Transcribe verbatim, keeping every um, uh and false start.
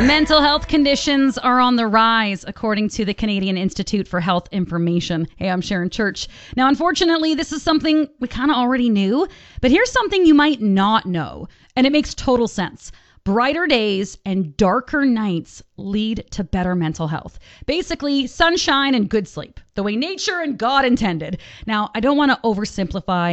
Mental health conditions are on the rise, according to the Canadian Institute for Health Information. Hey, I'm Sharon Church. Now, unfortunately, this is something we kind of already knew, but here's something you might not know, and it makes total sense. Brighter days and darker nights lead to better mental health. Basically, sunshine and good sleep, the way nature and God intended. Now, I don't want to oversimplify